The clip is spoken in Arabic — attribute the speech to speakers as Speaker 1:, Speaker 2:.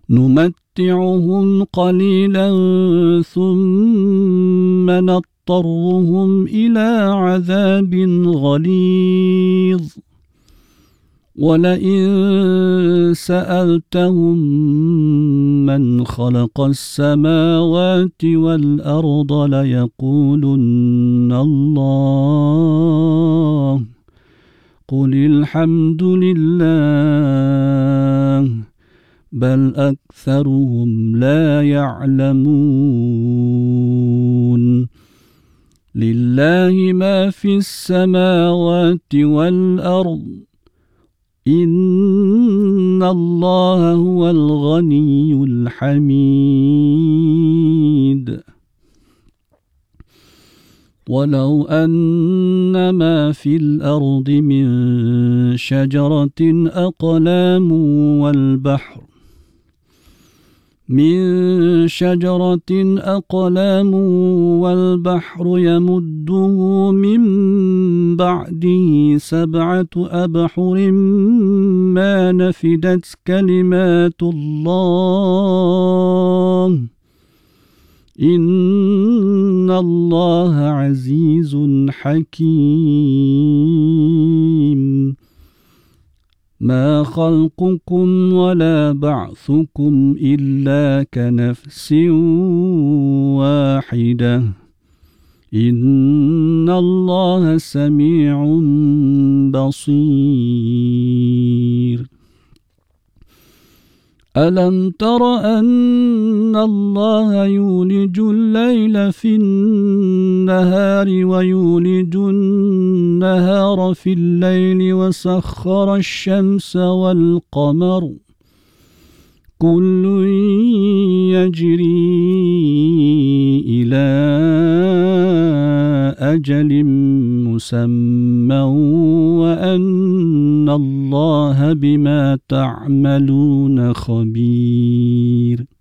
Speaker 1: نمتعهم قليلا ثم نضطرهم إلى عذاب غليظ ولئن سألتهم من خلق السماوات والأرض ليقولن الله قل الحمد لله بل أكثرهم لا يعلمون لله ما في السماوات والأرض إن الله هو الغني الحميد ولو أن ما في الأرض من شجرة أقلام والبحر يمده من بعده 7 أبحر ما نفدت كلمات الله إن الله عزيز حكيم ما خلقكم ولا بعثكم إلا كنفس واحدة إن الله سميع بصير ألم تر أن الله يولج الليل في النهار ويولج النهار في الليل وسخر الشمس والقمر كل يجري إلى أجل مسمى وأن الله بما تعملون خبير